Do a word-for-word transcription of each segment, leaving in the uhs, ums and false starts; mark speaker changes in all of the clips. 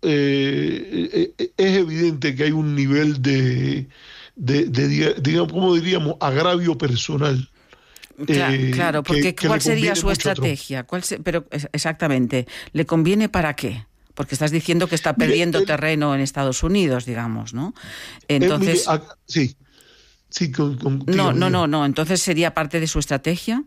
Speaker 1: eh, eh, es evidente que hay un nivel de, de, de digamos, ¿cómo diríamos?, agravio personal.
Speaker 2: Claro,
Speaker 1: Eh,
Speaker 2: claro, porque
Speaker 1: que, que
Speaker 2: ¿cuál
Speaker 1: le
Speaker 2: sería
Speaker 1: conviene
Speaker 2: su
Speaker 1: mucho a Trump.
Speaker 2: estrategia? ¿Cuál se, pero exactamente, ¿le conviene para qué? Porque estás diciendo que está
Speaker 1: Mire,
Speaker 2: perdiendo
Speaker 1: él,
Speaker 2: terreno en Estados Unidos, digamos, ¿no?
Speaker 1: él mire,
Speaker 2: Entonces,
Speaker 1: a, sí, sí, con, con,
Speaker 2: no,
Speaker 1: dígame,
Speaker 2: no, no,
Speaker 1: dígame.
Speaker 2: no. Entonces sería parte de su estrategia.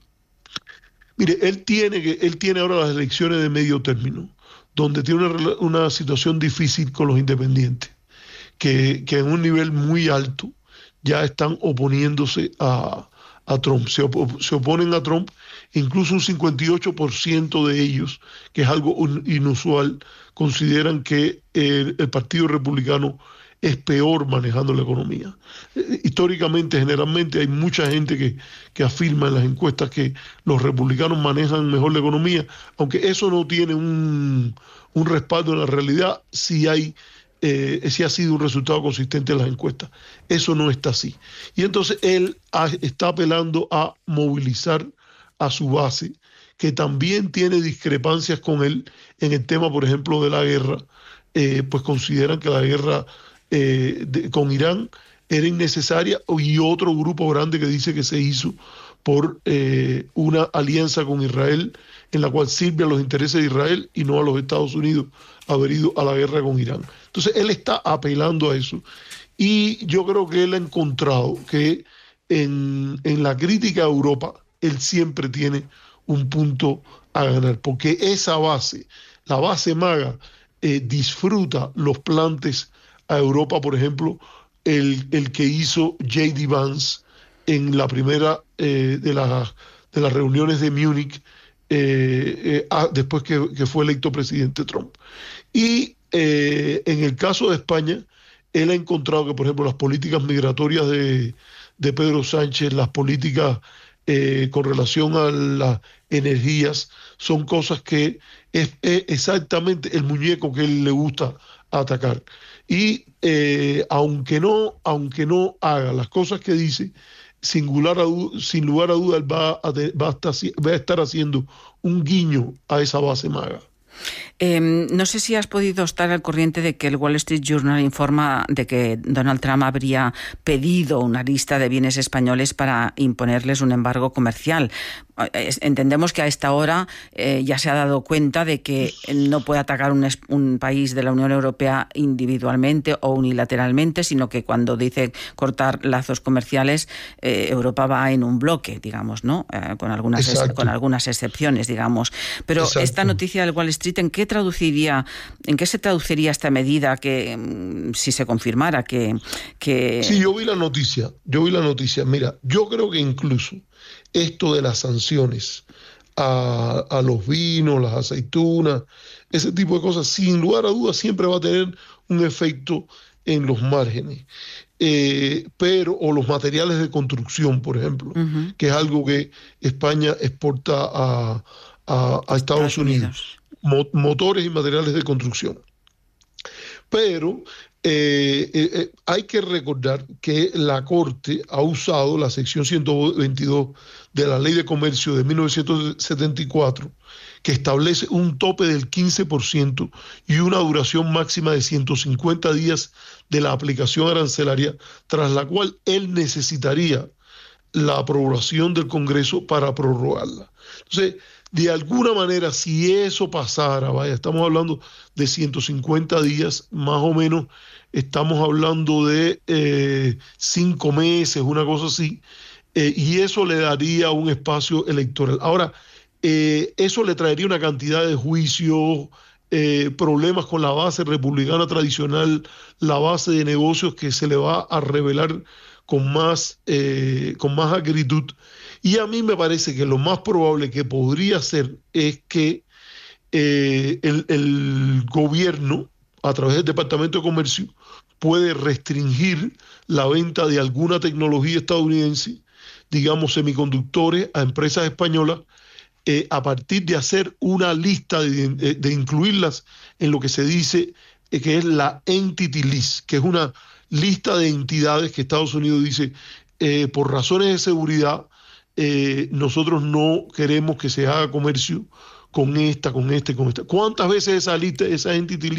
Speaker 1: Mire, él tiene, que, él tiene ahora las elecciones de medio término, donde tiene una, una situación difícil con los independientes, que, que en un nivel muy alto ya están oponiéndose a, a Trump. Se, op se oponen a Trump, incluso un cincuenta y ocho por ciento de ellos, que es algo inusual, consideran que el, el Partido Republicano es peor manejando la economía. Eh, históricamente, generalmente, hay mucha gente que, que afirma en las encuestas que los republicanos manejan mejor la economía, aunque eso no tiene un, un respaldo en la realidad, sí hay Eh, ese ha sido un resultado consistente en las encuestas. Eso no está así. Y entonces él ha, está apelando a movilizar a su base, que también tiene discrepancias con él en el tema, por ejemplo, de la guerra, eh, pues consideran que la guerra eh, de, con Irán era innecesaria, y otro grupo grande que dice que se hizo por eh, una alianza con Israel en la cual sirve a los intereses de Israel y no a los Estados Unidos haber ido a la guerra con Irán. Entonces él está apelando a eso, y yo creo que él ha encontrado que en, en la crítica a Europa él siempre tiene un punto a ganar, porque esa base, la base maga, eh, disfruta los plantes a Europa. Por ejemplo, el, el que hizo J D Vance en la primera eh, de, la, de las reuniones de Múnich, eh, eh, ah, después que, que fue electo presidente Trump. Y eh, en el caso de España, él ha encontrado que, por ejemplo, las políticas migratorias de, de Pedro Sánchez, las políticas eh, con relación a las energías, son cosas que es, es exactamente el muñeco que él le gusta atacar. Y eh, aunque no, aunque no haga las cosas que dice, singular a, sin lugar a duda, él va a, va, a estar, va a estar haciendo un guiño a esa base maga.
Speaker 2: Eh, no sé si has podido estar al corriente de que el Wall Street Journal informa de que Donald Trump habría pedido una lista de bienes españoles para imponerles un embargo comercial. Entendemos que a esta hora eh, ya se ha dado cuenta de que no puede atacar un, un país de la Unión Europea individualmente o unilateralmente, sino que cuando dice cortar lazos comerciales, eh, Europa va en un bloque, digamos, ¿no? Eh, con algunas ex, con algunas excepciones, digamos. Pero Exacto. Esta noticia del Wall Street, ¿en qué traduciría, en qué se traduciría esta medida que, si se confirmara que, que...
Speaker 1: Sí, yo vi la noticia, yo vi la noticia. Mira, yo creo que incluso esto de las sanciones a, a los vinos, las aceitunas, ese tipo de cosas, sin lugar a dudas siempre va a tener un efecto en los márgenes. Eh, pero, o los materiales de construcción, por ejemplo, uh-huh. que es algo que España exporta a, a, a Estados, Estados Unidos, Unidos. Mo, motores y materiales de construcción. Pero eh, eh, hay que recordar que la Corte ha usado la sección ciento veintidós de la Ley de Comercio de mil novecientos setenta y cuatro, que establece un tope del quince por ciento y una duración máxima de ciento cincuenta días de la aplicación arancelaria, tras la cual él necesitaría la aprobación del Congreso para prorrogarla. Entonces, de alguna manera, si eso pasara, vaya, estamos hablando de ciento cincuenta días, más o menos, estamos hablando de eh, cinco meses, una cosa así, eh, y eso le daría un espacio electoral. Ahora, eh, eso le traería una cantidad de juicios, eh, problemas con la base republicana tradicional, la base de negocios que se le va a revelar con más, eh, con más acritud. Y a mí me parece que lo más probable que podría ser es que eh, el, el gobierno, a través del Departamento de Comercio, puede restringir la venta de alguna tecnología estadounidense, digamos semiconductores, a empresas españolas, eh, a partir de hacer una lista, de, de, de incluirlas en lo que se dice eh, que es la Entity List, que es una lista de entidades que Estados Unidos dice, eh, por razones de seguridad, Eh, nosotros no queremos que se haga comercio con esta, con este, con esta. ¿Cuántas veces esa lista, esa entity list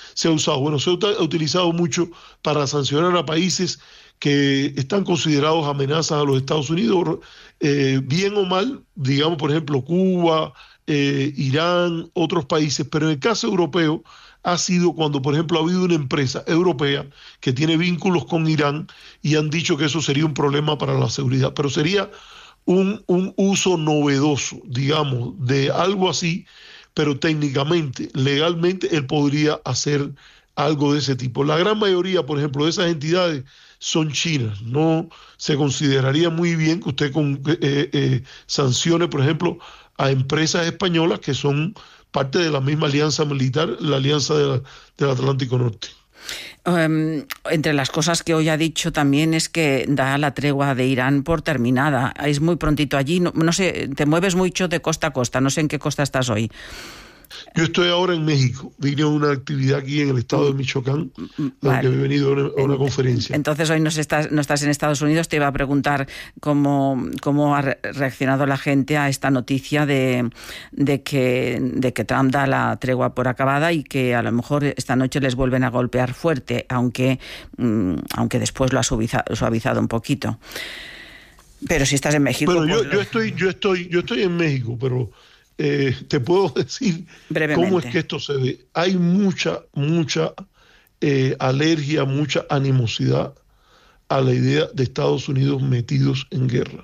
Speaker 1: se ha usado? Bueno, se ha utilizado mucho para sancionar a países que están considerados amenazas a los Estados Unidos, eh, bien o mal, digamos, por ejemplo, Cuba, eh, Irán, otros países, pero en el caso europeo ha sido cuando, por ejemplo, ha habido una empresa europea que tiene vínculos con Irán y han dicho que eso sería un problema para la seguridad, pero sería un, un uso novedoso, digamos, de algo así, pero técnicamente, legalmente, él podría hacer algo de ese tipo. La gran mayoría, por ejemplo, de esas entidades son chinas. No se consideraría muy bien que usted con, eh, eh, sancione, por ejemplo, a empresas españolas que son parte de la misma alianza militar, la alianza de la, del Atlántico Norte.
Speaker 2: Um, entre las cosas que hoy ha dicho también es que da la tregua de Irán por terminada. Es muy prontito allí. No, no sé, te mueves mucho de costa a costa. No sé en qué costa estás hoy.
Speaker 1: Yo estoy ahora en México, vine a una actividad aquí en el estado de Michoacán, vale. Aunque he venido a una, a una conferencia.
Speaker 2: Entonces hoy no estás, no estás en Estados Unidos. Te iba a preguntar cómo, cómo ha reaccionado la gente a esta noticia de, de, que, de que Trump da la tregua por acabada y que a lo mejor esta noche les vuelven a golpear fuerte, aunque, aunque después lo ha suavizado, suavizado un poquito. Pero si estás en México...
Speaker 1: Bueno, yo,
Speaker 2: pues...
Speaker 1: yo, estoy, yo, estoy, yo estoy en México, pero... Eh, te puedo decir cómo es que esto se ve. Hay mucha, mucha eh, alergia, mucha animosidad a la idea de Estados Unidos metidos en guerra.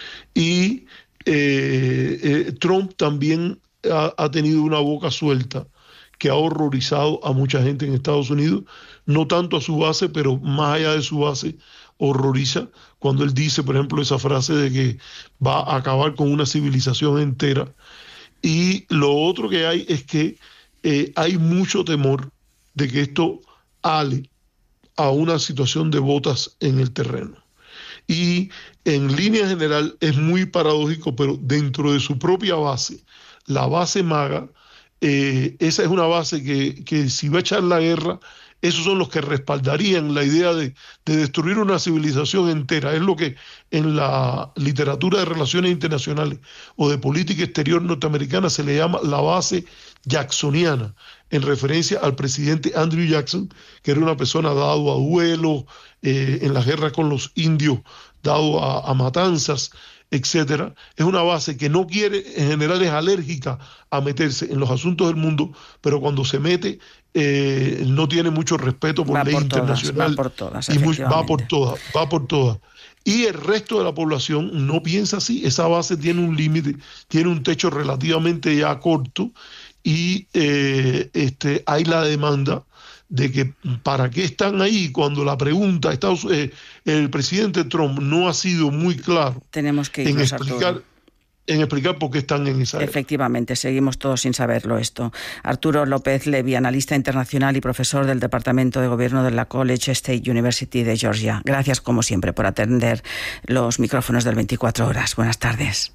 Speaker 1: Y eh, eh, Trump también ha, ha tenido una boca suelta que ha horrorizado a mucha gente en Estados Unidos, no tanto a su base, pero más allá de su base, horroriza cuando él dice, por ejemplo, esa frase de que va a acabar con una civilización entera. Y lo otro que hay es que eh, hay mucho temor de que esto ale a una situación de botas en el terreno. Y en línea general es muy paradójico, pero dentro de su propia base, la base MAGA, eh, esa es una base que, que si va a echar la guerra, esos son los que respaldarían la idea de, de destruir una civilización entera. Es lo que en la literatura de relaciones internacionales o de política exterior norteamericana se le llama la base jacksoniana, en referencia al presidente Andrew Jackson, que era una persona dado a duelos, eh, en la guerra con los indios, dado a, a matanzas, etcétera. Es una base que no quiere, en general es alérgica a meterse en los asuntos del mundo, pero cuando se mete eh, no tiene mucho respeto por
Speaker 2: va
Speaker 1: ley
Speaker 2: por
Speaker 1: internacional.
Speaker 2: Todas, va por todas,
Speaker 1: y muy, va por todas, va por todas. Y el resto de la población no piensa así. Esa base tiene un límite, tiene un techo relativamente ya corto y eh, este, hay la demanda de que para qué están ahí cuando la pregunta, Estados, eh, el presidente Trump no ha sido muy claro
Speaker 2: Tenemos que
Speaker 1: en explicar, en explicar por qué están en esa era.
Speaker 2: Efectivamente, seguimos todos sin saberlo esto. Arturo López Levy, analista internacional y profesor del Departamento de Gobierno de la College State University de Georgia. Gracias, como siempre, por atender los micrófonos del veinticuatro horas. Buenas tardes.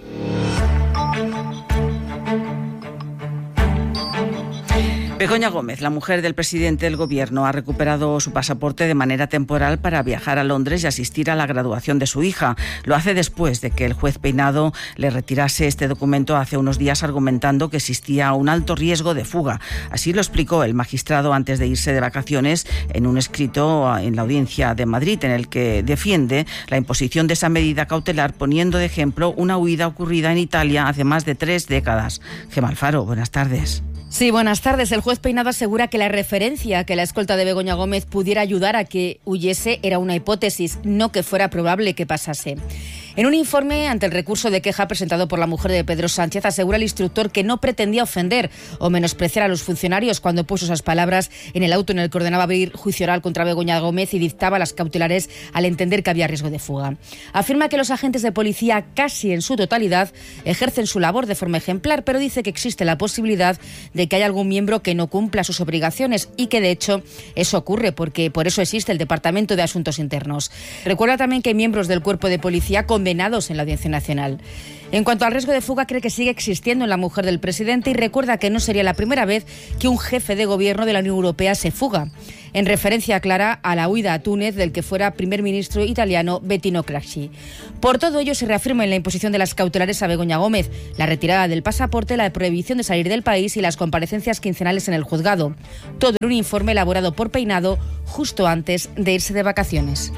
Speaker 2: Begoña Gómez, la mujer del presidente del Gobierno, ha recuperado su pasaporte de manera temporal para viajar a Londres y asistir a la graduación de su hija. Lo hace después de que el juez Peinado le retirase este documento hace unos días, argumentando que existía un alto riesgo de fuga. Así lo explicó el magistrado antes de irse de vacaciones en un escrito en la Audiencia de Madrid, en el que defiende la imposición de esa medida cautelar, poniendo de ejemplo una huida ocurrida en Italia hace más de tres décadas. Gemma Alfaro, buenas tardes.
Speaker 3: Sí, buenas tardes. El juez Peinado asegura que la referencia a que la escolta de Begoña Gómez pudiera ayudar a que huyese era una hipótesis, no que fuera probable que pasase. En un informe ante el recurso de queja presentado por la mujer de Pedro Sánchez, asegura el instructor que no pretendía ofender o menospreciar a los funcionarios cuando puso esas palabras en el auto en el que ordenaba abrir juicio oral contra Begoña Gómez y dictaba las cautelares al entender que había riesgo de fuga. Afirma que los agentes de policía, casi en su totalidad, ejercen su labor de forma ejemplar, pero dice que existe la posibilidad de que haya algún miembro que no cumpla sus obligaciones y que, de hecho, eso ocurre porque por eso existe el Departamento de Asuntos Internos. Recuerda también que hay miembros del cuerpo de policía condenados en la Audiencia Nacional. En cuanto al riesgo de fuga, cree que sigue existiendo en la mujer del presidente y recuerda que no sería la primera vez que un jefe de gobierno de la Unión Europea se fuga. en referencia clara a la huida a Túnez del que fuera primer ministro italiano Bettino Craxi. Por todo ello se reafirma en la imposición de las cautelares a Begoña Gómez, la retirada del pasaporte, la prohibición de salir del país y las comparecencias quincenales en el juzgado. Todo en un informe elaborado por Peinado justo antes de irse de vacaciones.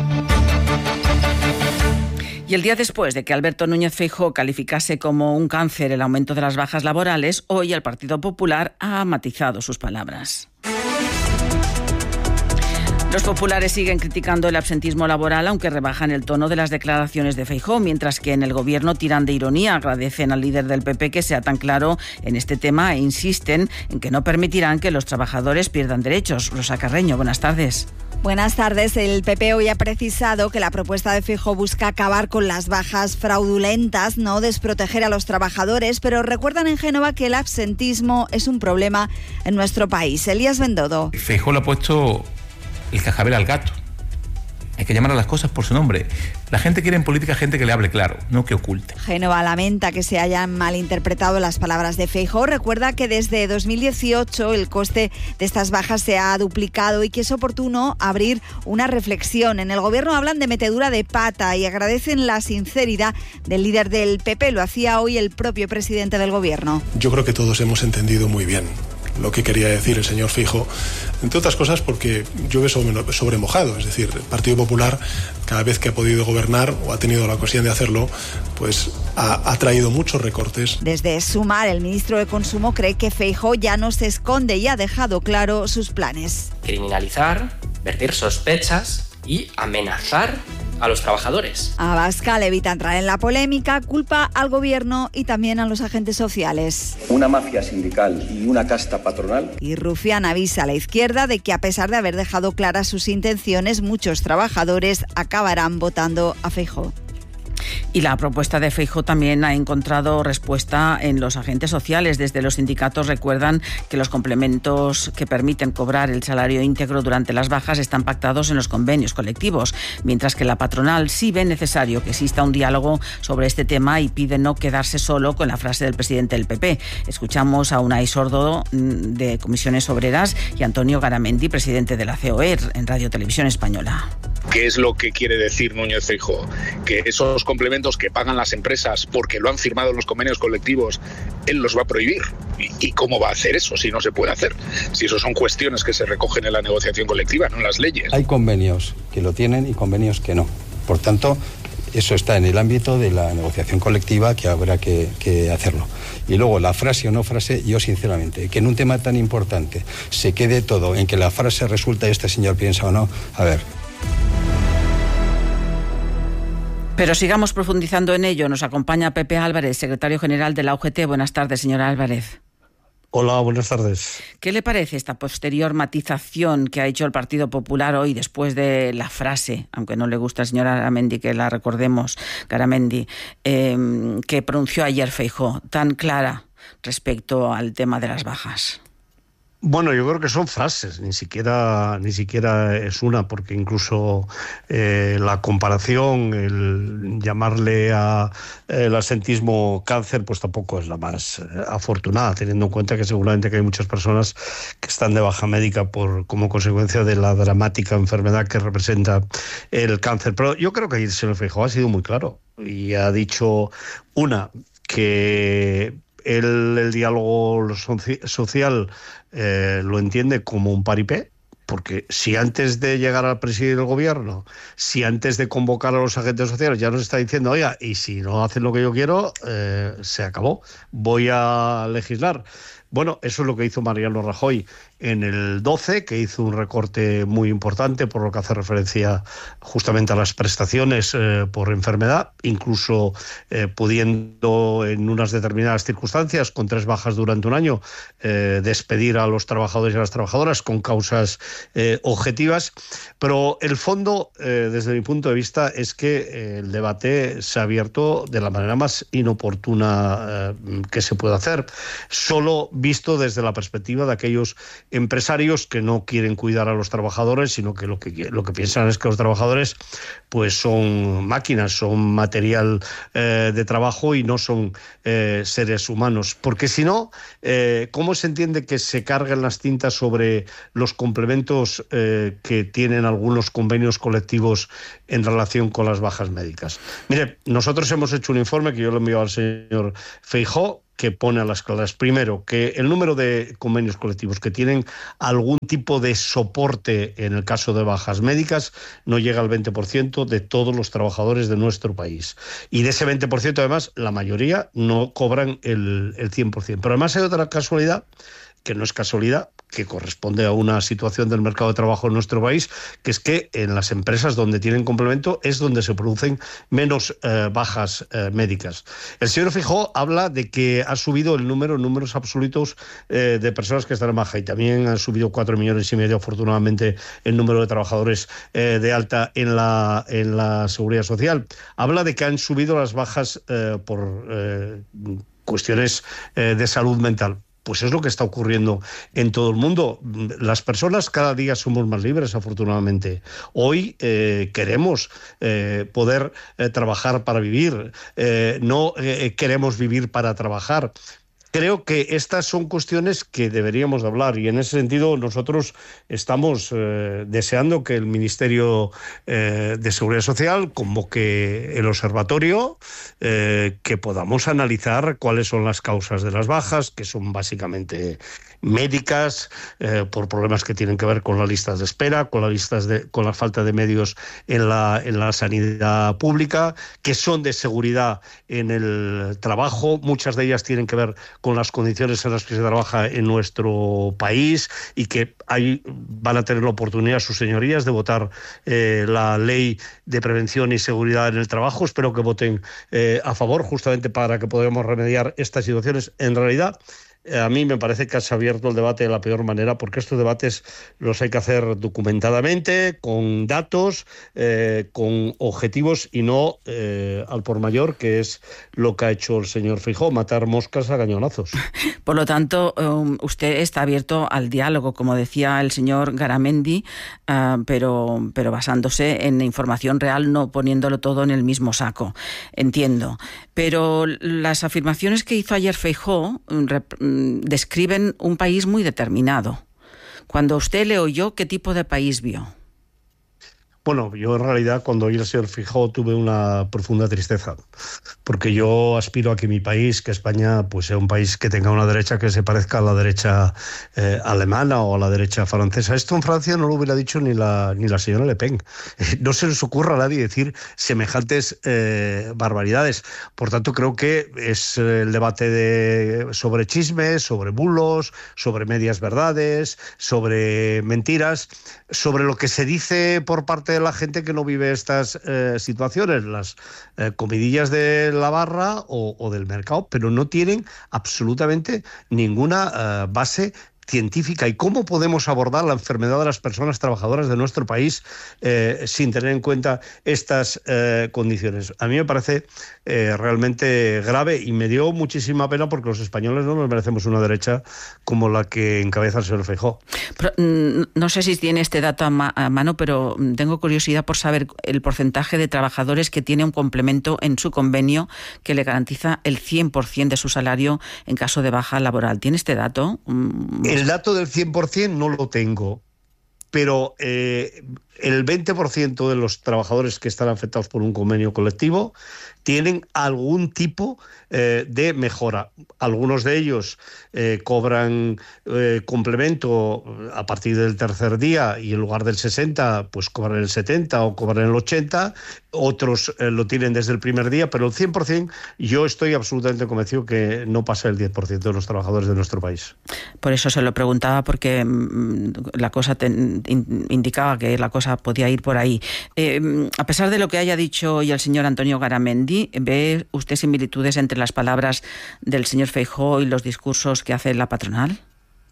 Speaker 2: Y el día después de que Alberto Núñez Feijóo calificase como un cáncer el aumento de las bajas laborales, hoy el Partido Popular ha matizado sus palabras. Los populares siguen criticando el absentismo laboral, aunque rebajan el tono de las declaraciones de Feijóo, mientras que en el Gobierno tiran de ironía. Agradecen al líder del P P que sea tan claro en este tema e insisten en que no permitirán que los trabajadores pierdan derechos. Rosa Carreño, buenas tardes.
Speaker 4: Buenas tardes. El P P hoy ha precisado que la propuesta de Feijóo busca acabar con las bajas fraudulentas, no desproteger a los trabajadores, pero recuerdan en Génova que el absentismo es un problema en nuestro país. Elías Bendodo.
Speaker 5: Feijóo le ha puesto el cascabel al gato. Hay que llamar a las cosas por su nombre. La gente quiere en política gente que le hable claro, no que oculte.
Speaker 4: Génova lamenta que se hayan malinterpretado las palabras de Feijóo. Recuerda que desde dos mil dieciocho el coste de estas bajas se ha duplicado y que es oportuno abrir una reflexión. En el Gobierno hablan de metedura de pata y agradecen la sinceridad del líder del P P. Lo hacía hoy el propio presidente del Gobierno.
Speaker 6: Yo creo que todos hemos entendido muy bien lo que quería decir el señor Feijóo, entre otras cosas porque llueve sobre, sobre mojado, es decir, el Partido Popular cada vez que ha podido gobernar o ha tenido la ocasión de hacerlo, pues ha, ha traído muchos recortes.
Speaker 4: Desde Sumar, el ministro de Consumo cree que Feijóo ya no se esconde y ha dejado claro sus planes.
Speaker 7: Criminalizar, vertir sospechas y amenazar a los trabajadores.
Speaker 4: Abascal evita entrar en la polémica, culpa al gobierno y también a los agentes sociales.
Speaker 8: Una mafia sindical y una casta patronal.
Speaker 4: Y Rufián avisa a la izquierda de que a pesar de haber dejado claras sus intenciones, muchos trabajadores acabarán votando a Feijóo.
Speaker 2: Y la propuesta de Feijóo también ha encontrado respuesta en los agentes sociales. Desde los sindicatos recuerdan que los complementos que permiten cobrar el salario íntegro durante las bajas están pactados en los convenios colectivos, mientras que la patronal sí ve necesario que exista un diálogo sobre este tema y pide no quedarse solo con la frase del presidente del P P. Escuchamos a Unai Sordo de Comisiones Obreras y Antonio Garamendi, presidente de la C O E en Radio Televisión Española.
Speaker 9: ¿Qué es lo que quiere decir Núñez Feijóo? Que esos complementos que pagan las empresas porque lo han firmado en los convenios colectivos, él los va a prohibir. ¿Y, y cómo va a hacer eso si no se puede hacer? Si eso son cuestiones que se recogen en la negociación colectiva, no en las leyes.
Speaker 10: Hay convenios que lo tienen y convenios que no. Por tanto, eso está en el ámbito de la negociación colectiva que habrá que, que hacerlo. Y luego, la frase o no frase, yo sinceramente, que en un tema tan importante se quede todo en que la frase resulta este señor piensa o no, a ver...
Speaker 2: Pero sigamos profundizando en ello. Nos acompaña Pepe Álvarez, secretario general de la U G T. Buenas tardes, señor Álvarez.
Speaker 11: Hola, buenas tardes.
Speaker 2: ¿Qué le parece esta posterior matización que ha hecho el Partido Popular hoy después de la frase, aunque no le gusta al señor Garamendi que la recordemos, Garamendi, eh, que pronunció ayer Feijóo, tan clara respecto al tema de las bajas?
Speaker 11: Bueno, yo creo que son frases, ni siquiera ni siquiera es una, porque incluso eh, la comparación, el llamarle a eh, el absentismo cáncer, pues tampoco es la más eh, afortunada, teniendo en cuenta que seguramente que hay muchas personas que están de baja médica por como consecuencia de la dramática enfermedad que representa el cáncer. Pero yo creo que el señor Feijóo ha sido muy claro y ha dicho, una, que él el diálogo social eh, lo entiende como un paripé, porque si antes de llegar al presidir el gobierno, si antes de convocar a los agentes sociales ya nos está diciendo, oiga, y si no hacen lo que yo quiero, eh, se acabó, voy a legislar. Bueno, eso es lo que hizo Mariano Rajoy en el doce, que hizo un recorte muy importante por lo que hace referencia justamente a las prestaciones eh, por enfermedad, incluso eh, pudiendo en unas determinadas circunstancias, con tres bajas durante un año, eh, despedir a los trabajadores y a las trabajadoras con causas eh, objetivas. Pero el fondo, eh, desde mi punto de vista, es que eh, el debate se ha abierto de la manera más inoportuna eh, que se puede hacer. Solo visto desde la perspectiva de aquellos empresarios que no quieren cuidar a los trabajadores, sino que lo que, lo que piensan es que los trabajadores pues son máquinas, son material eh, de trabajo y no son eh, seres humanos. Porque si no, eh, ¿cómo se entiende que se carguen las tintas sobre los complementos eh, que tienen algunos convenios colectivos en relación con las bajas médicas? Mire, nosotros hemos hecho un informe que yo lo envío al señor Feijóo, que pone a las claras, primero, que el número de convenios colectivos que tienen algún tipo de soporte en el caso de bajas médicas no llega al veinte por ciento de todos los trabajadores de nuestro país. Y de ese veinte por ciento, además, la mayoría no cobran el, el cien por ciento. Pero además hay otra casualidad, que no es casualidad, que corresponde a una situación del mercado de trabajo en nuestro país, que es que en las empresas donde tienen complemento es donde se producen menos eh, bajas eh, médicas. El señor Feijóo habla de que ha subido el número, números absolutos eh, de personas que están en baja, y también han subido cuatro millones y medio, afortunadamente, el número de trabajadores eh, de alta en la, en la Seguridad Social. Habla de que han subido las bajas eh, por eh, cuestiones eh, de salud mental. Pues es lo que está ocurriendo en todo el mundo. Las personas cada día somos más libres, afortunadamente. Hoy eh, queremos eh, poder eh, trabajar para vivir, eh, no eh, queremos vivir para trabajar. Creo que estas son cuestiones que deberíamos de hablar, y en ese sentido nosotros estamos eh, deseando que el Ministerio eh, de Seguridad Social convoque el observatorio, eh, que podamos analizar cuáles son las causas de las bajas, que son básicamente médicas, eh, por problemas que tienen que ver con las listas de espera, con las listas de, con la falta de medios en la, en la sanidad pública, que son de seguridad en el trabajo. Muchas de ellas tienen que ver con las condiciones en las que se trabaja en nuestro país, y que ahí van a tener la oportunidad sus señorías de votar eh, la ley de prevención y seguridad en el trabajo. Espero que voten eh, a favor, justamente para que podamos remediar estas situaciones. En realidad, a mí me parece que has abierto el debate de la peor manera, porque estos debates los hay que hacer documentadamente, con datos, eh, con objetivos, y no eh, al por mayor, que es lo que ha hecho el señor Feijóo, matar moscas a cañonazos.
Speaker 2: Por lo tanto, um, usted está abierto al diálogo, como decía el señor Garamendi, uh, pero, pero basándose en información real, no poniéndolo todo en el mismo saco. Entiendo. Pero las afirmaciones que hizo ayer Feijóo describen un país muy determinado. Cuando usted le oyó, ¿qué tipo de país vio?
Speaker 11: Bueno, yo en realidad cuando oí al señor Feijóo tuve una profunda tristeza, porque yo aspiro a que mi país, que España, pues sea un país que tenga una derecha que se parezca a la derecha eh, alemana o a la derecha francesa. Esto en Francia no lo hubiera dicho ni la, ni la señora Le Pen. Eh, no se les ocurra a nadie decir semejantes eh, barbaridades. Por tanto, creo que es el debate de, sobre chismes, sobre bulos, sobre medias verdades, sobre mentiras, sobre lo que se dice por parte de la gente que no vive estas eh, situaciones, las eh, comidillas de la barra o, o del mercado, pero no tienen absolutamente ninguna eh, base científica. ¿Y cómo podemos abordar la enfermedad de las personas trabajadoras de nuestro país eh, sin tener en cuenta estas eh, condiciones? A mí me parece eh, realmente grave, y me dio muchísima pena, porque los españoles no nos merecemos una derecha como la que encabeza el señor Feijóo.
Speaker 2: Pero, no sé si tiene este dato a, ma- a mano, pero tengo curiosidad por saber el porcentaje de trabajadores que tiene un complemento en su convenio que le garantiza el cien por ciento de su salario en caso de baja laboral. ¿Tiene este dato?
Speaker 11: El dato del cien por ciento no lo tengo, pero eh, el veinte por ciento de los trabajadores que están afectados por un convenio colectivo tienen algún tipo eh, de mejora. Algunos de ellos eh, cobran eh, complemento a partir del tercer día, y en lugar del sesenta, pues cobran el setenta o cobran el ochenta. Otros eh, lo tienen desde el primer día, pero el cien por ciento yo estoy absolutamente convencido que no pasa el diez por ciento de los trabajadores de nuestro país.
Speaker 2: Por eso se lo preguntaba, porque mmm, la cosa te, in, indicaba que la cosa podía ir por ahí. Eh, a pesar de lo que haya dicho hoy el señor Antonio Garamendi, ¿ve usted similitudes entre las palabras del señor Feijóo y los discursos que hace la patronal?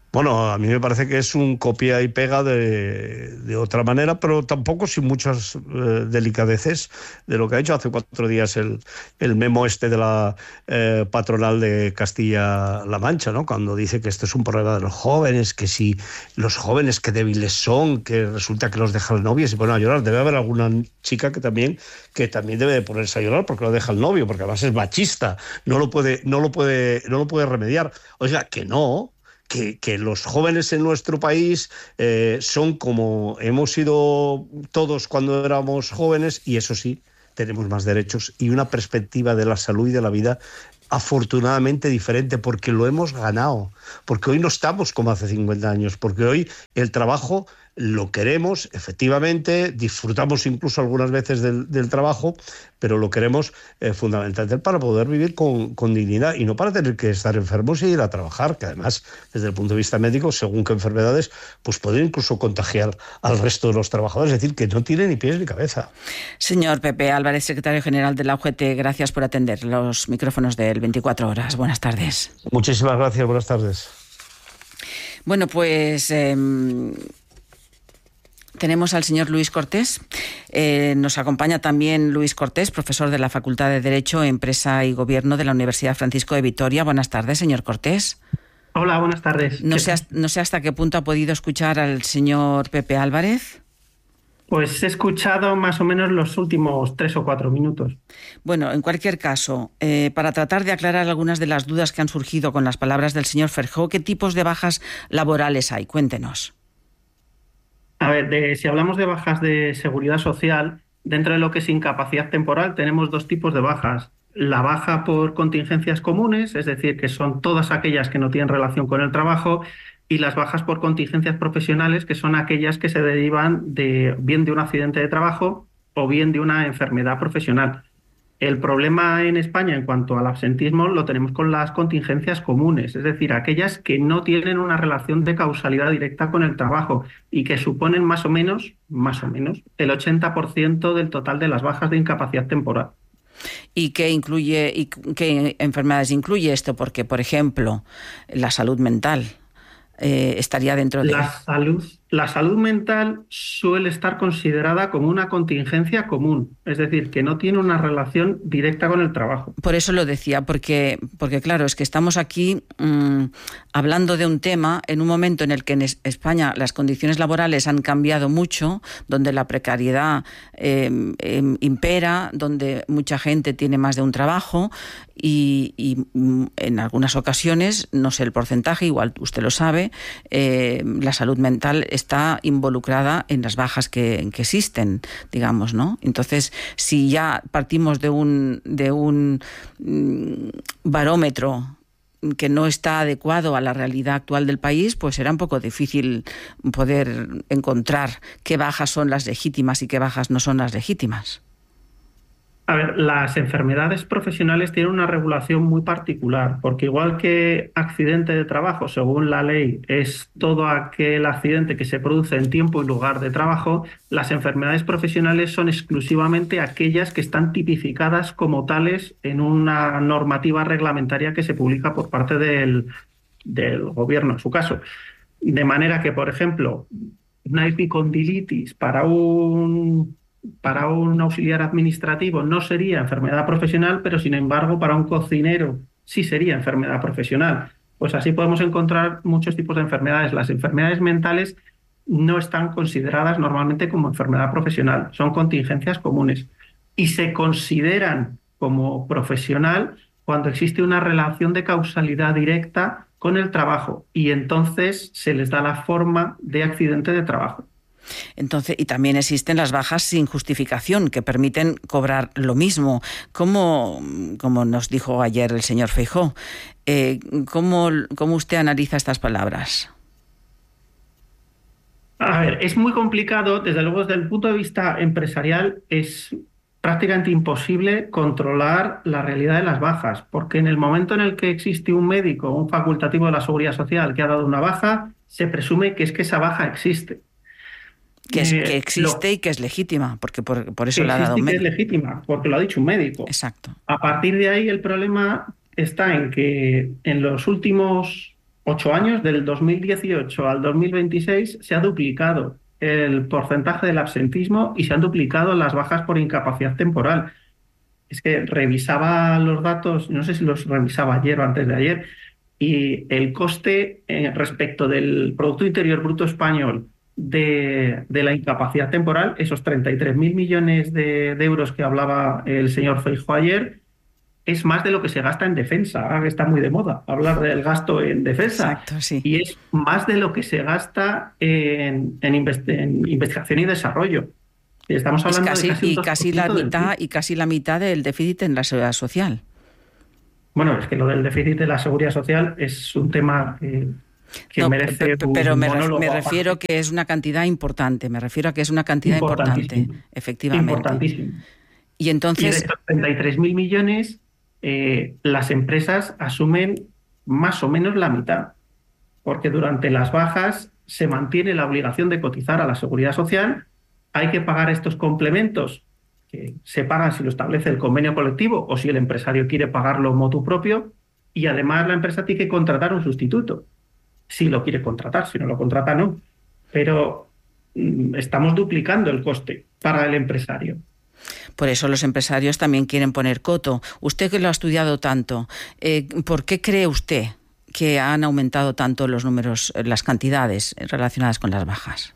Speaker 11: Bueno, a mí me parece que es un copia y pega de, de otra manera, pero tampoco sin muchas eh, delicadeces de lo que ha hecho hace cuatro días el, el memo este de la eh, patronal de Castilla-La Mancha, ¿no? Cuando dice que esto es un problema de los jóvenes, que si los jóvenes qué débiles son, que resulta que los deja el novio y se ponen a llorar. Debe haber alguna chica que también, que también debe de ponerse a llorar porque lo deja el novio, porque además es machista, no lo puede, no lo puede, no lo puede remediar. O sea, que no. Que, que los jóvenes en nuestro país eh, son como hemos sido todos cuando éramos jóvenes, y eso sí, tenemos más derechos y una perspectiva de la salud y de la vida afortunadamente diferente, porque lo hemos ganado, porque hoy no estamos como hace cincuenta años, porque hoy el trabajo lo queremos, efectivamente, disfrutamos incluso algunas veces del, del trabajo, pero lo queremos eh, fundamentalmente para poder vivir con, con dignidad y no para tener que estar enfermos y ir a trabajar, que además, desde el punto de vista médico, según qué enfermedades, pues pueden incluso contagiar al resto de los trabajadores, es decir, que no tiene ni pies ni cabeza.
Speaker 2: Señor Pepe Álvarez, secretario general de la U G T, gracias por atender los micrófonos del veinticuatro horas. Buenas tardes.
Speaker 11: Muchísimas gracias, buenas tardes.
Speaker 2: Bueno, pues... Eh, Tenemos al señor Luis Cortés. Eh, nos acompaña también Luis Cortés, profesor de la Facultad de Derecho, Empresa y Gobierno de la Universidad Francisco de Vitoria. Buenas tardes, señor Cortés.
Speaker 12: Hola, buenas tardes.
Speaker 2: No sé, no sé hasta qué punto ha podido escuchar al señor Pepe Álvarez.
Speaker 12: Pues he escuchado más o menos los últimos tres o cuatro minutos.
Speaker 2: Bueno, en cualquier caso, eh, para tratar de aclarar algunas de las dudas que han surgido con las palabras del señor Feijóo, ¿qué tipos de bajas laborales hay? Cuéntenos.
Speaker 12: A ver, de, si hablamos de bajas de seguridad social, dentro de lo que es incapacidad temporal tenemos dos tipos de bajas. La baja por contingencias comunes, es decir, que son todas aquellas que no tienen relación con el trabajo, y las bajas por contingencias profesionales, que son aquellas que se derivan de bien de un accidente de trabajo o bien de una enfermedad profesional. El problema en España en cuanto al absentismo lo tenemos con las contingencias comunes, es decir, aquellas que no tienen una relación de causalidad directa con el trabajo y que suponen más o menos, más o menos, el ochenta por ciento del total de las bajas de incapacidad temporal.
Speaker 2: ¿Y qué incluye y qué enfermedades incluye esto? Porque, por ejemplo, la salud mental eh, estaría dentro de...
Speaker 12: La salud, la salud mental suele estar considerada como una contingencia común, es decir, que no tiene una relación directa con el trabajo.
Speaker 2: Por eso lo decía, porque, porque claro, es que estamos aquí mmm, hablando de un tema en un momento en el que en España las condiciones laborales han cambiado mucho, donde la precariedad eh, eh, impera, donde mucha gente tiene más de un trabajo y, y en algunas ocasiones, no sé el porcentaje, igual usted lo sabe, eh, la salud mental está involucrada en las bajas que, que existen, digamos, ¿no? Entonces, si ya partimos de un, de un mm, barómetro que no está adecuado a la realidad actual del país, pues será un poco difícil poder encontrar qué bajas son las legítimas y qué bajas no son las legítimas.
Speaker 12: A ver, las enfermedades profesionales tienen una regulación muy particular, porque igual que accidente de trabajo, según la ley, es todo aquel accidente que se produce en tiempo y lugar de trabajo, las enfermedades profesionales son exclusivamente aquellas que están tipificadas como tales en una normativa reglamentaria que se publica por parte del, del gobierno, en su caso. De manera que, por ejemplo, una epicondilitis para un... para un auxiliar administrativo no sería enfermedad profesional, pero sin embargo para un cocinero sí sería enfermedad profesional. Pues así podemos encontrar muchos tipos de enfermedades. Las enfermedades mentales no están consideradas normalmente como enfermedad profesional, son contingencias comunes y se consideran como profesional cuando existe una relación de causalidad directa con el trabajo y entonces se les da la forma de accidente de trabajo.
Speaker 2: Entonces, y también existen las bajas sin justificación que permiten cobrar lo mismo. ¿Cómo, como nos dijo ayer el señor Feijóo, eh, ¿cómo, cómo usted analiza estas palabras?
Speaker 12: A ver, es muy complicado, desde luego desde el punto de vista empresarial es prácticamente imposible controlar la realidad de las bajas, porque en el momento en el que existe un médico, un facultativo de la Seguridad Social que ha dado una baja, se presume que es que esa baja existe.
Speaker 2: Que, es, que existe eh, lo, y que es legítima, porque por, por eso la ha dado un médico.
Speaker 12: Que es legítima, porque lo ha dicho un médico.
Speaker 2: Exacto.
Speaker 12: A partir de ahí el problema está en que en los últimos ocho años, del dos mil dieciocho al dos mil veintiséis, se ha duplicado el porcentaje del absentismo y se han duplicado las bajas por incapacidad temporal. Es que revisaba los datos, no sé si los revisaba ayer o antes de ayer, y el coste eh, respecto del Producto Interior Bruto español de, de la incapacidad temporal, esos treinta y tres mil millones de, de euros que hablaba el señor Feijóo ayer, es más de lo que se gasta en defensa. Ahora que está muy de moda hablar del gasto en defensa.
Speaker 2: Exacto, sí.
Speaker 12: Y es más de lo que se gasta en, en, invest en investigación y desarrollo. Estamos hablando
Speaker 2: es casi,
Speaker 12: de casi un
Speaker 2: y casi la mitad y casi la mitad del déficit en la seguridad social.
Speaker 12: Bueno, es que lo del déficit de la seguridad social es un tema eh, que
Speaker 2: no,
Speaker 12: merece
Speaker 2: pero, pero
Speaker 12: un
Speaker 2: me,
Speaker 12: monólogo
Speaker 2: me refiero
Speaker 12: aparte.
Speaker 2: que es una cantidad importante. Me refiero a que es una cantidad importante, efectivamente.
Speaker 12: Importantísimo.
Speaker 2: Y entonces,
Speaker 12: y de estos treinta y tres mil millones, eh, las empresas asumen más o menos la mitad, porque durante las bajas se mantiene la obligación de cotizar a la seguridad social. Hay que pagar estos complementos, que se pagan si lo establece el convenio colectivo o si el empresario quiere pagarlo motu propio, y además la empresa tiene que contratar un sustituto, si lo quiere contratar, si no lo contrata no. Pero mm, estamos duplicando el coste para el empresario.
Speaker 2: Por eso los empresarios también quieren poner coto. Usted que lo ha estudiado tanto, eh, ¿por qué cree usted que han aumentado tanto los números, las cantidades relacionadas con las bajas?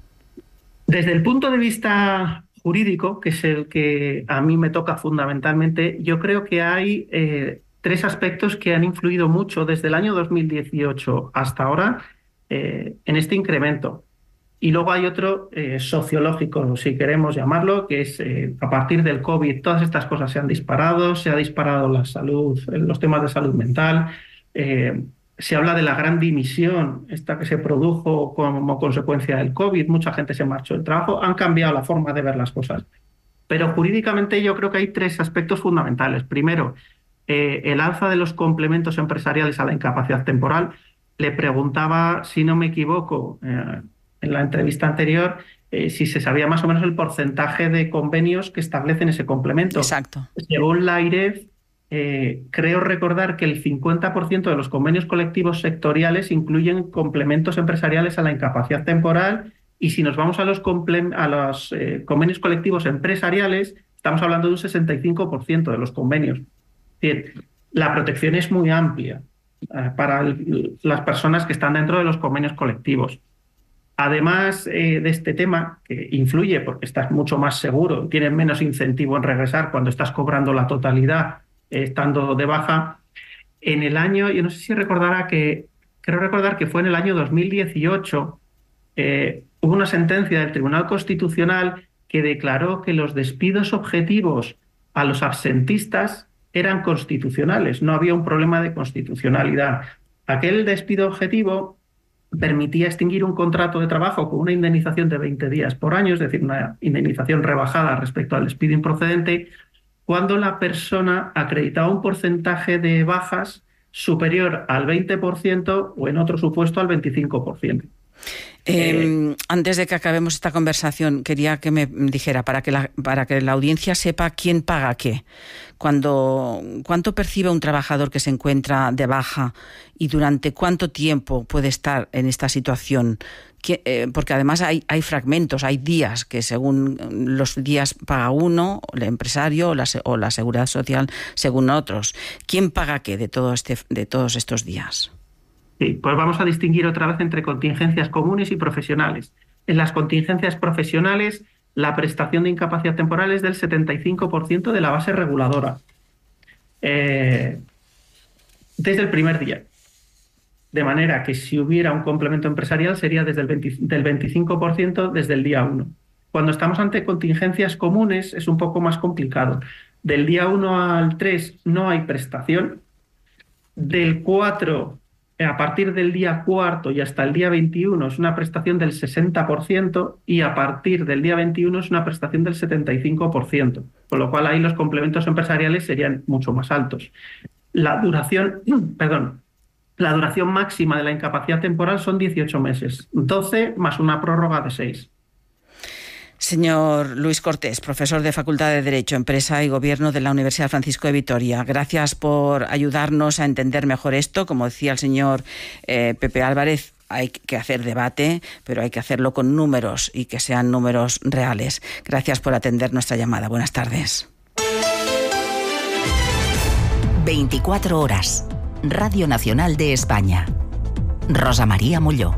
Speaker 12: Desde el punto de vista jurídico, que es el que a mí me toca fundamentalmente, yo creo que hay eh, tres aspectos que han influido mucho desde el año dos mil dieciocho hasta ahora eh, en este incremento. Y luego hay otro eh, sociológico, si queremos llamarlo, que es eh, a partir del COVID todas estas cosas se han disparado, se ha disparado la salud, los temas de salud mental, eh, se habla de la gran dimisión, esta que se produjo como consecuencia del COVID, mucha gente se marchó del trabajo, han cambiado la forma de ver las cosas. Pero jurídicamente yo creo que hay tres aspectos fundamentales. Primero, eh, el alza de los complementos empresariales a la incapacidad temporal. Le preguntaba, si no me equivoco, eh, en la entrevista anterior, eh, si se sabía más o menos el porcentaje de convenios que establecen ese complemento.
Speaker 2: Exacto.
Speaker 12: Según la AIREF, eh, creo recordar que el cincuenta por ciento de los convenios colectivos sectoriales incluyen complementos empresariales a la incapacidad temporal, y si nos vamos a los, a los eh, convenios colectivos empresariales, estamos hablando de un sesenta y cinco por ciento de los convenios. Es decir, la protección es muy amplia eh, para el, las personas que están dentro de los convenios colectivos. Además eh, de este tema, que influye porque estás mucho más seguro, tienes menos incentivo en regresar cuando estás cobrando la totalidad eh, estando de baja, en el año, yo no sé si recordará que, creo recordar que fue en el año dos mil dieciocho, eh, hubo una sentencia del Tribunal Constitucional que declaró que los despidos objetivos a los absentistas eran constitucionales, no había un problema de constitucionalidad. Aquel despido objetivo permitía extinguir un contrato de trabajo con una indemnización de veinte días por año, es decir, una indemnización rebajada respecto al despido improcedente, cuando la persona acreditaba un porcentaje de bajas superior al veinte por ciento o en otro supuesto al veinticinco por ciento.
Speaker 2: Eh, antes de que acabemos esta conversación, quería que me dijera, para que la, para que la audiencia sepa quién paga qué. Cuando, ¿Cuánto percibe un trabajador que se encuentra de baja y durante cuánto tiempo puede estar en esta situación? Que, eh, porque además hay, hay fragmentos, hay días que según los días paga uno, el empresario o la, o la seguridad social según otros. ¿Quién paga qué de, todo este, de todos estos días?
Speaker 12: Sí, pues vamos a distinguir otra vez entre contingencias comunes y profesionales. En las contingencias profesionales, la prestación de incapacidad temporal es del setenta y cinco por ciento de la base reguladora. Eh, desde el primer día. De manera que si hubiera un complemento empresarial sería desde el veinte, del veinticinco por ciento desde el día uno. Cuando estamos ante contingencias comunes es un poco más complicado. Del día uno al tres no hay prestación. Del cuatro a partir del día cuarto y hasta el día veintiuno es una prestación del sesenta por ciento y a partir del día veintiuno es una prestación del setenta y cinco por ciento, con lo cual ahí los complementos empresariales serían mucho más altos. La duración, perdón, la duración máxima de la incapacidad temporal son dieciocho meses, doce más una prórroga de seis.
Speaker 2: Señor Luis Cortés, profesor de Facultad de Derecho, Empresa y Gobierno de la Universidad Francisco de Vitoria, gracias por ayudarnos a entender mejor esto. Como decía el señor eh, Pepe Álvarez, hay que hacer debate, pero hay que hacerlo con números y que sean números reales. Gracias por atender nuestra llamada. Buenas tardes.
Speaker 13: veinticuatro horas. Radio Nacional de España. Rosa María Molló.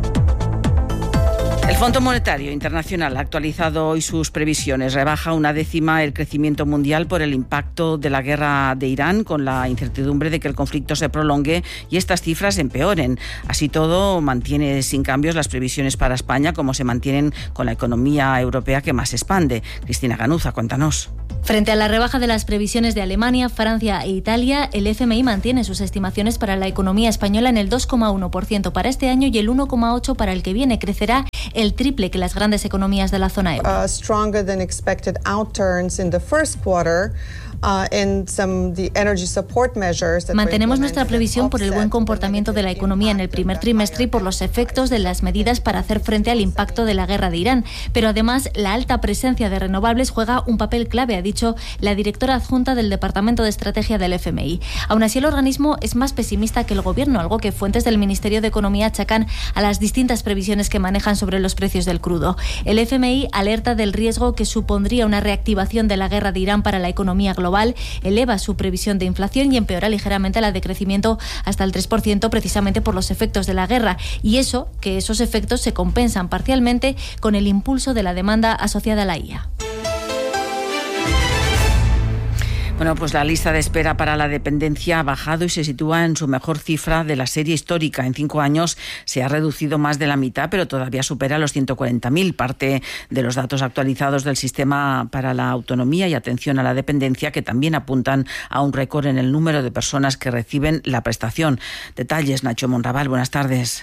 Speaker 2: El Fondo Monetario Internacional ha actualizado hoy sus previsiones. Rebaja una décima el crecimiento mundial por el impacto de la guerra de Irán, con la incertidumbre de que el conflicto se prolongue y estas cifras empeoren. Así todo, mantiene sin cambios las previsiones para España, como se mantienen con la economía europea que más se expande. Cristina Ganuza, cuéntanos.
Speaker 14: Frente a la rebaja de las previsiones de Alemania, Francia e Italia, el F M I mantiene sus estimaciones para la economía española en el dos coma uno por ciento para este año y el uno coma ocho por ciento para el que viene. Crecerá el triple que las grandes economías de la zona euro.
Speaker 15: Uh, stronger than expected outturns in the first quarter. Uh, and some, the energy support measures that
Speaker 14: Mantenemos nuestra previsión por el buen comportamiento de la economía en el primer trimestre y por los efectos de las medidas para hacer frente al impacto de la guerra de Irán. Pero además, la alta presencia de renovables juega un papel clave, ha dicho la directora adjunta del Departamento de Estrategia del F M I. Aún así, el organismo es más pesimista que el Gobierno, algo que fuentes del Ministerio de Economía achacan a las distintas previsiones que manejan sobre los precios del crudo. El F M I alerta del riesgo que supondría una reactivación de la guerra de Irán para la economía global. Eleva su previsión de inflación y empeora ligeramente la de crecimiento hasta el tres por ciento, precisamente por los efectos de la guerra. Y eso, que esos efectos se compensan parcialmente con el impulso de la demanda asociada a la I A.
Speaker 2: Bueno, pues la lista de espera para la dependencia ha bajado y se sitúa en su mejor cifra de la serie histórica. En cinco años se ha reducido más de la mitad, pero todavía supera los ciento cuarenta mil. Parte de los datos actualizados del Sistema para la Autonomía y Atención a la Dependencia, que también apuntan a un récord en el número de personas que reciben la prestación. Detalles, Nacho Monraval, buenas tardes.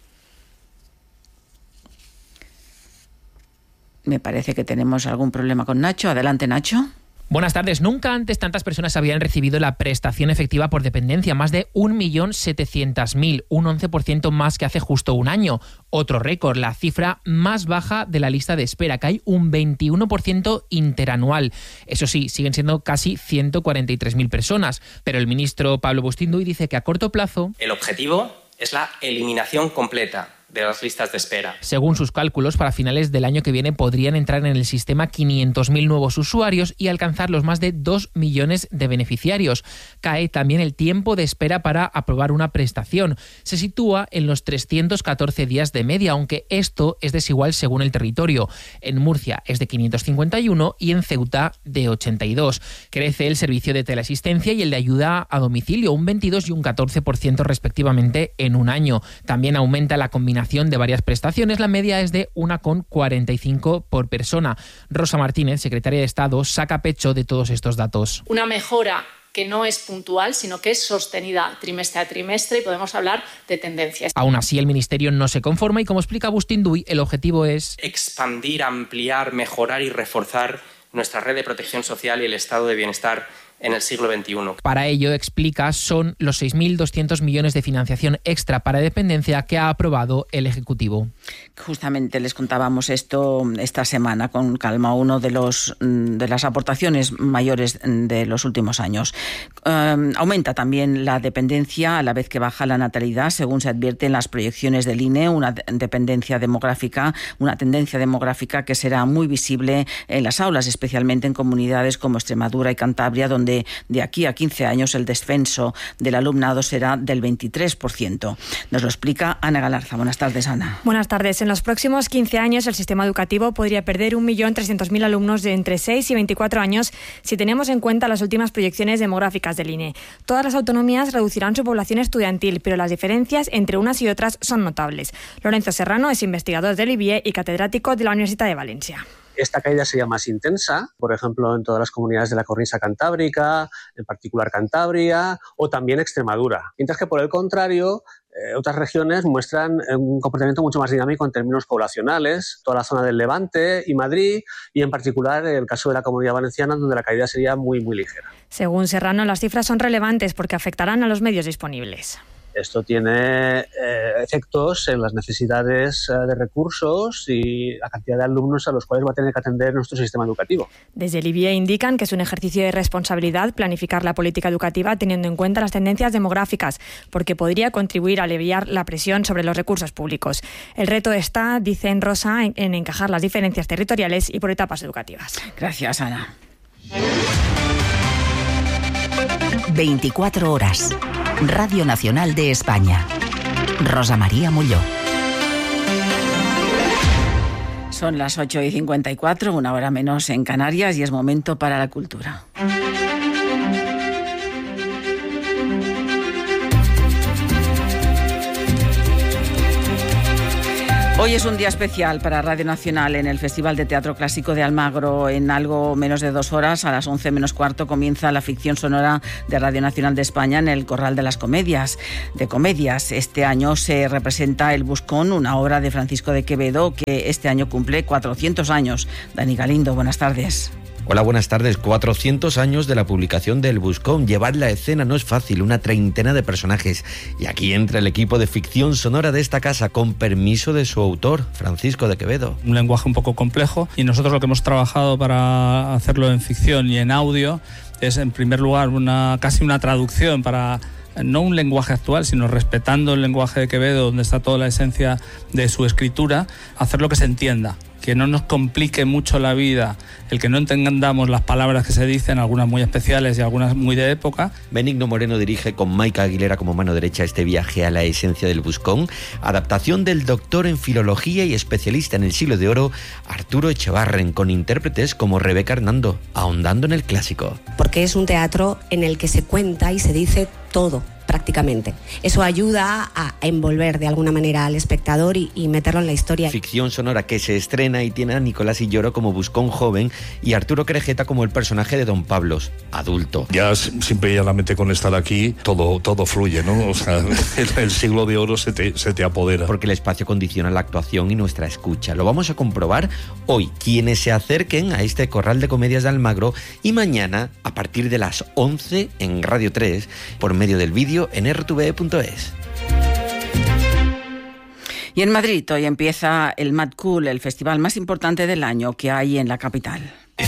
Speaker 2: Me parece que tenemos algún problema con Nacho. Adelante, Nacho.
Speaker 16: Buenas tardes. Nunca antes tantas personas habían recibido la prestación efectiva por dependencia, más de un millón setecientos mil, un once por ciento más que hace justo un año. Otro récord, la cifra más baja de la lista de espera, que hay un veintiuno por ciento interanual. Eso sí, siguen siendo casi ciento cuarenta y tres mil personas, pero el ministro Pablo Bustinduy dice que a corto plazo
Speaker 7: el objetivo es la eliminación completa de las listas de espera.
Speaker 16: Según sus cálculos, para finales del año que viene podrían entrar en el sistema quinientos mil nuevos usuarios y alcanzar los más de dos millones de beneficiarios. Cae también el tiempo de espera para aprobar una prestación. Se sitúa en los trescientos catorce días de media, aunque esto es desigual según el territorio. En Murcia es de quinientos cincuenta y uno y en Ceuta de ochenta y dos. Crece el servicio de teleasistencia y el de ayuda a domicilio, un veintidós y un catorce por ciento respectivamente en un año. También aumenta la combinación de varias prestaciones, la media es de una coma cuarenta y cinco por persona. Rosa Martínez, secretaria de Estado, saca pecho de todos estos datos.
Speaker 17: Una mejora que no es puntual, sino que es sostenida trimestre a trimestre y podemos hablar de tendencias.
Speaker 16: Aún así, el Ministerio no se conforma y, como explica Bustinduy, el objetivo es
Speaker 7: expandir, ampliar, mejorar y reforzar nuestra red de protección social y el estado de bienestar en el siglo veintiuno.
Speaker 16: Para ello, explica, son los seis mil doscientos millones de financiación extra para dependencia que ha aprobado el Ejecutivo.
Speaker 2: Justamente les contábamos esto esta semana con calma, uno de los de las aportaciones mayores de los últimos años. Um, aumenta también la dependencia a la vez que baja la natalidad, según se advierte en las proyecciones del I N E, una dependencia demográfica, una tendencia demográfica que será muy visible en las aulas, especialmente en comunidades como Extremadura y Cantabria, donde De, de aquí a quince años el descenso del alumnado será del veintitrés por ciento. Nos lo explica Ana Galarza. Buenas tardes, Ana.
Speaker 18: Buenas tardes. En los próximos quince años el sistema educativo podría perder un millón trescientos mil alumnos de entre seis y veinticuatro años si tenemos en cuenta las últimas proyecciones demográficas del I N E. Todas las autonomías reducirán su población estudiantil, pero las diferencias entre unas y otras son notables. Lorenzo Serrano es investigador del I B I E y catedrático de la Universidad de Valencia.
Speaker 19: Esta caída sería más intensa, por ejemplo, en todas las comunidades de la cornisa cantábrica, en particular Cantabria o también Extremadura. Mientras que, por el contrario, eh, otras regiones muestran un comportamiento mucho más dinámico en términos poblacionales, toda la zona del Levante y Madrid, y en particular el caso de la Comunidad Valenciana, donde la caída sería muy, muy ligera.
Speaker 18: Según Serrano, las cifras son relevantes porque afectarán a los medios disponibles.
Speaker 19: esto tiene eh, efectos en las necesidades eh, de recursos y la cantidad de alumnos a los cuales va a tener que atender nuestro sistema educativo.
Speaker 18: Desde el I B I E indican que es un ejercicio de responsabilidad planificar la política educativa teniendo en cuenta las tendencias demográficas, porque podría contribuir a aliviar la presión sobre los recursos públicos. El reto está, dicen Rosa, en, en encajar las diferencias territoriales y por etapas educativas.
Speaker 2: Gracias, Ana.
Speaker 13: veinticuatro horas. Radio Nacional de España. Rosa María Mulló.
Speaker 2: Son las ocho y cincuenta y cuatro, una hora menos en Canarias, y es momento para la cultura. Hoy es un día especial para Radio Nacional en el Festival de Teatro Clásico de Almagro. En algo menos de dos horas, a las once menos cuarto, comienza la ficción sonora de Radio Nacional de España en el Corral de las Comedias. De comedias, este año se representa El Buscón, una obra de Francisco de Quevedo que este año cumple cuatrocientos años. Dani Galindo, buenas tardes.
Speaker 20: Hola, buenas tardes. cuatrocientos años de la publicación de El Buscón. Llevar la escena no es fácil, una treintena de personajes. Y aquí entra el equipo de ficción sonora de esta casa, con permiso de su autor, Francisco de Quevedo.
Speaker 21: Un lenguaje un poco complejo, y nosotros lo que hemos trabajado para hacerlo en ficción y en audio es, en primer lugar, una casi una traducción para... no un lenguaje actual, sino respetando el lenguaje de Quevedo, donde está toda la esencia de su escritura, hacer lo que se entienda, que no nos complique mucho la vida, el que no entendamos las palabras que se dicen, algunas muy especiales y algunas muy de época.
Speaker 20: Benigno Moreno dirige con Maika Aguilera como mano derecha este viaje a la esencia del Buscón, adaptación del doctor en filología y especialista en el siglo de oro, Arturo Echevarren, con intérpretes como Rebeca Hernando, ahondando en el clásico.
Speaker 22: Porque es un teatro en el que se cuenta y se dice todo, prácticamente. Eso ayuda a envolver de alguna manera al espectador y, y meterlo en la historia.
Speaker 20: Ficción sonora que se estrena y tiene a Nicolás Illoro como Buscón joven y Arturo Crejeta como el personaje de Don Pablos, adulto.
Speaker 11: Ya simple y llanamente con estar aquí todo, todo fluye, ¿no? O sea, el, el siglo de oro se te, se te apodera.
Speaker 20: Porque el espacio condiciona la actuación y nuestra escucha. Lo vamos a comprobar hoy, quienes se acerquen a este Corral de Comedias de Almagro, y mañana a partir de las once en Radio tres por medio del vídeo en erre te ve punto es.
Speaker 2: Y en Madrid hoy empieza el Mad Cool, el festival más importante del año que hay en la capital.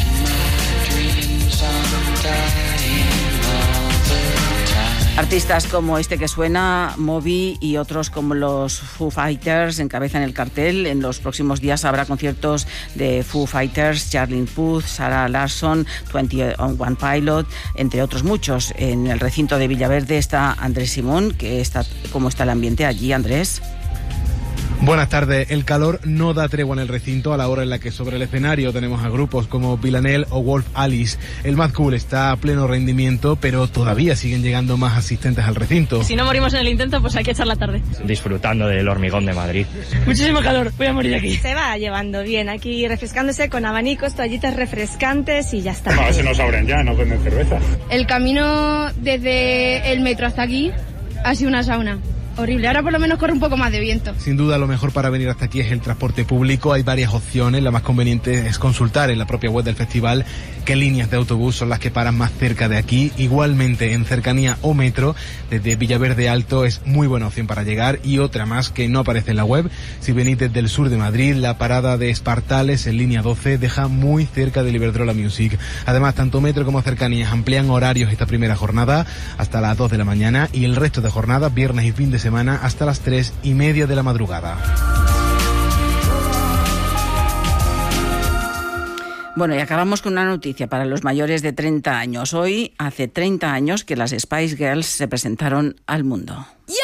Speaker 2: Artistas como este que suena, Moby, y otros como los Foo Fighters encabezan el cartel. En los próximos días habrá conciertos de Foo Fighters, Charlie Puth, Sarah Larsson, veintiuno Pilot, entre otros muchos. En el recinto de Villaverde está Andrés Simón. Que está, ¿cómo está el ambiente allí, Andrés?
Speaker 23: Buenas tardes. El calor no da tregua en el recinto a la hora en la que sobre el escenario tenemos a grupos como Villanelle o Wolf Alice. El Mad Cool está a pleno rendimiento, pero todavía siguen llegando más asistentes al recinto.
Speaker 24: Si no morimos en el intento, pues hay que echar la tarde.
Speaker 25: Disfrutando del hormigón de Madrid.
Speaker 24: Muchísimo calor, voy a morir aquí.
Speaker 26: Se va llevando bien aquí, refrescándose con abanicos, toallitas refrescantes y ya está.
Speaker 27: No, se nos abren ya, no venden cerveza.
Speaker 28: El camino desde el metro hasta aquí ha sido una sauna. Horrible, ahora por lo menos corre un poco más de viento.
Speaker 23: Sin duda lo mejor para venir hasta aquí es el transporte público. Hay varias opciones, la más conveniente es consultar en la propia web del festival qué líneas de autobús son las que paran más cerca de aquí. Igualmente en cercanía o metro, desde Villaverde Alto es muy buena opción para llegar, y otra más que no aparece en la web. Si venís desde el sur de Madrid, la parada de Espartales en línea doce deja muy cerca de Iberdrola Music. Además, tanto metro como cercanías amplían horarios esta primera jornada hasta las dos de la mañana, y el resto de jornadas, viernes y fin de semana, semana hasta las tres y media de la madrugada.
Speaker 2: Bueno, y acabamos con una noticia para los mayores de treinta años. Hoy hace treinta años que las Spice Girls se presentaron al mundo.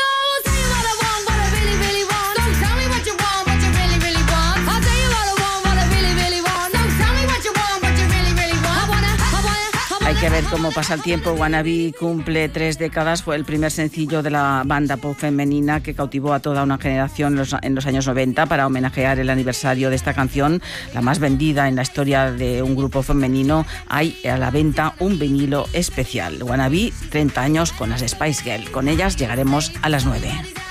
Speaker 2: Hay que ver cómo pasa el tiempo. Wannabe cumple tres décadas. Fue el primer sencillo de la banda pop femenina que cautivó a toda una generación los, en los años noventa. Para homenajear el aniversario de esta canción, la más vendida en la historia de un grupo femenino, hay a la venta un vinilo especial. Wannabe, treinta años con las Spice Girls. Con ellas llegaremos a las nueve.